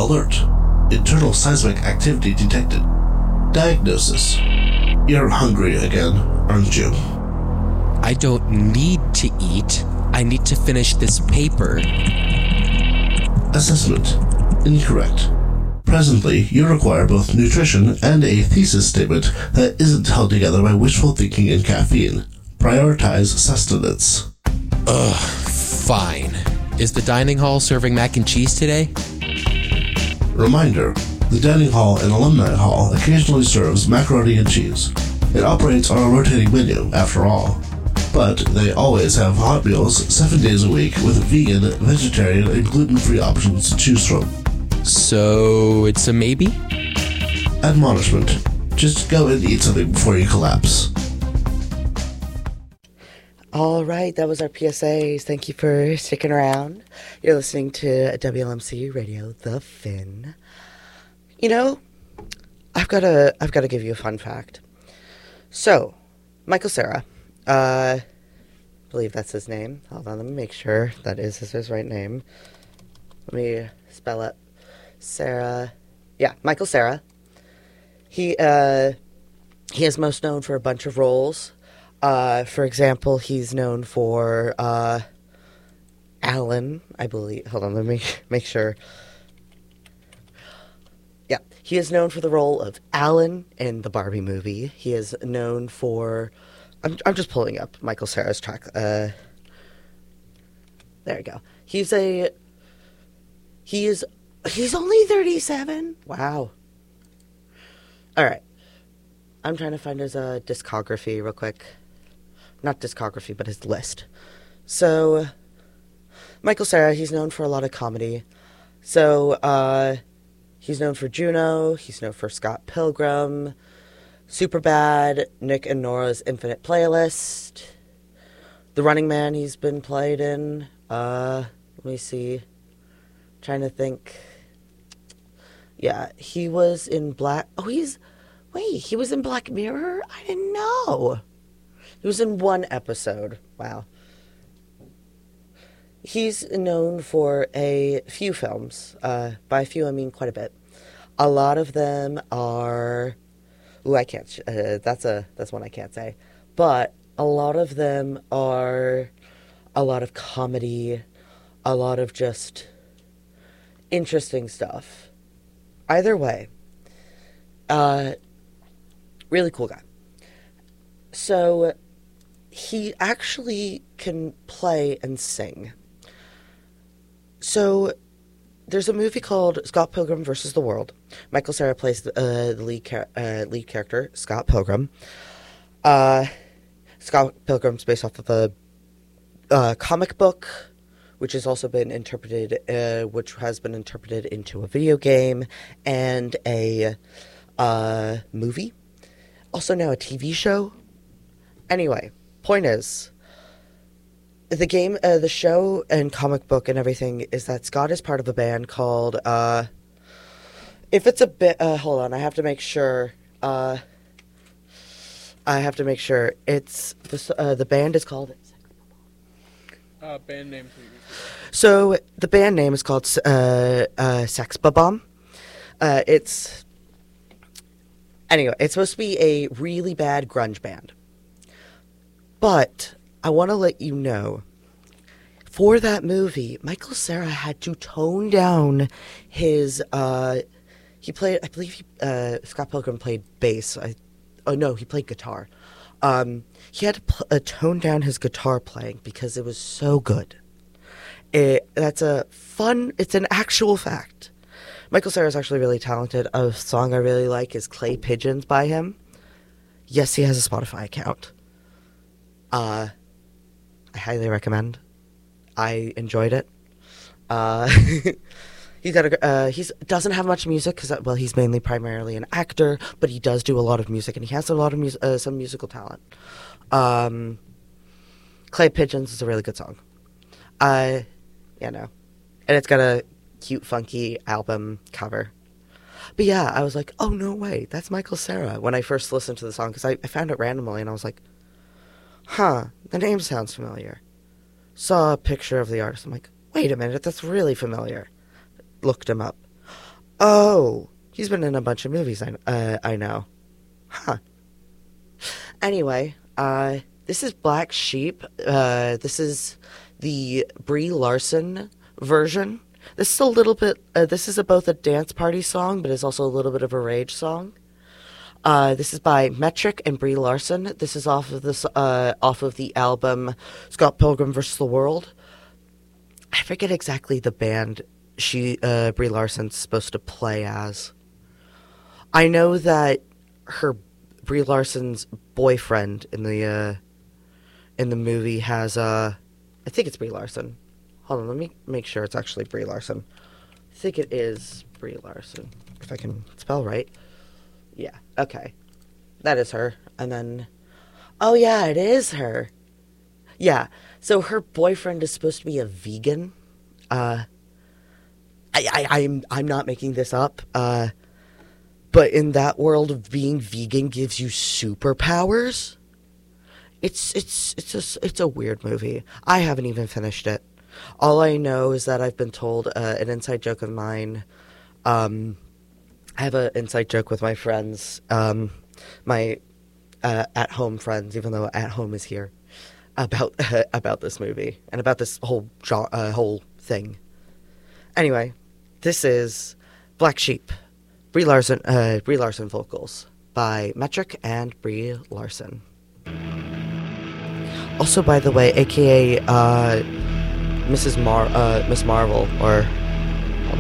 Alert. Internal seismic activity detected. Diagnosis. You're hungry again, aren't you? I don't need to eat. I need to finish this paper. Assessment. Incorrect. Presently, you require both nutrition and a thesis statement that isn't held together by wishful thinking and caffeine. Prioritize sustenance. Fine. Is the dining hall serving mac and cheese today? Reminder, the dining hall and alumni hall occasionally serves macaroni and cheese. It operates on a rotating menu, after all. But they always have hot meals 7 days a week with vegan, vegetarian, and gluten-free options to choose from. So it's a maybe? Admonishment. Just go and eat something before you collapse. All right, that was our PSAs. Thank you for sticking around. You're listening to WLMC Radio, The Finn. You know, I've got to give you a fun fact. So, Michael Cera, I believe that's his name. Hold on, let me make sure that is his right name. Let me spell it. Cera. Yeah, Michael Cera. He is most known for a bunch of roles. For example, he's known for Alan, I believe. Hold on, let me make sure. Yeah, he is known for the role of Alan in the Barbie movie. He is known for... I'm just pulling up Michael Cera's track. There we go. He's only 37? Wow. All right. I'm trying to find his discography real quick. Not discography, but his list. So, Michael Cera, he's known for a lot of comedy. So, he's known for Juno. He's known for Scott Pilgrim, Superbad, Nick and Nora's Infinite Playlist, The Running Man he's been played in. Let me see. Trying to think. Yeah, he was in Black... he was in Black Mirror? I didn't know. He was in one episode. Wow. He's known for a few films. By a few, I mean quite a bit. A lot of them are... Ooh, I can't... that's one I can't say. But a lot of them are a lot of comedy, a lot of just interesting stuff. Either way, really cool guy. So, he actually can play and sing. So, there's a movie called Scott Pilgrim vs. the World. Michael Cera plays the lead character, Scott Pilgrim. Scott Pilgrim's based off of a comic book, which has also been interpreted, which has been interpreted into a video game and a movie. Also now a TV show. Anyway, point is, the game, the show and comic book and everything is that Scott is part of a band called, if it's a bit, hold on, I have to make sure, it's, the band is called... Band name, please. So, the band name is called, Sex Bob-omb. Anyway, it's supposed to be a really bad grunge band. But I want to let you know, for that movie, Michael Cera had to tone down his, he played, I believe Scott Pilgrim played bass. He played guitar. He had to tone down his guitar playing because it was so good. It's an actual fact. Michael Cera is actually really talented. A song I really like is Clay Pigeons by him. Yes, he has a Spotify account. I highly recommend. I enjoyed it. He doesn't have much music because, he's mainly primarily an actor, but he does do a lot of music, and he has a lot of some musical talent. Clay Pigeons is a really good song. And it's got a cute, funky album cover. But yeah, I was like, oh, no way, that's Michael Cera when I first listened to the song, because I found it randomly, and I was like, the name sounds familiar. Saw a picture of the artist. I'm like, wait a minute, that's really familiar. Looked him up. Oh, he's been in a bunch of movies. I know. Huh. Anyway, this is Black Sheep. This is the Brie Larson version. This is a little bit. This is both a dance party song, but it's also a little bit of a rage song. This is by Metric and Brie Larson. This is off of the album Scott Pilgrim vs. the World. I forget exactly the band Brie Larson's supposed to play as. I know that Brie Larson's boyfriend in the movie has I think it's Brie Larson. Hold on, let me make sure it's actually Brie Larson. I think it is Brie Larson, if I can spell right. Yeah, okay. That is her. And then, oh yeah, it is her. Yeah, so her boyfriend is supposed to be a vegan. I'm not making this up. But in that world of being vegan gives you superpowers. It's a weird movie. I haven't even finished it. All I know is that I've been told an inside joke of mine. I have an inside joke with my friends, my at-home friends, even though at home is here, about this movie and about this whole thing. Anyway, this is Black Sheep, Brie Larson vocals by Metric and Brie Larson. Also, by the way, aka Miss Marvel, or